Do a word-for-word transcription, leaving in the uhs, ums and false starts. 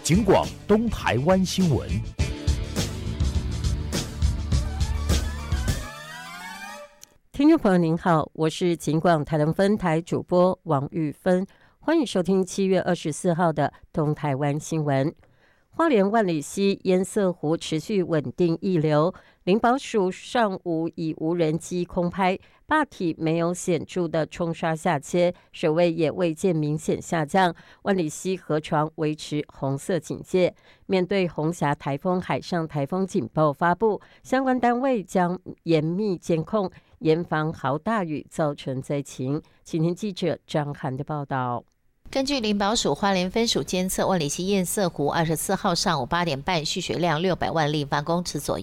警广东台湾新闻。 听众朋友您好，我是警广台东分台主播王玉芬，欢迎收听七月二十四号的东台湾新闻。花莲万里溪烟色湖持续稳定溢流，林保署上午以无人机空拍，坝体没有显著的冲刷下切，水位也未见明显下降，万里溪河床维持红色警戒。面对红霞台风海上台风警报发布，相关单位将严密监控，严防豪大雨造成灾情。请听记者张涵的报道。 根据林保署花莲分署监测，万里溪堰塞湖二十四号上午八点半蓄水量六百万立方公尺左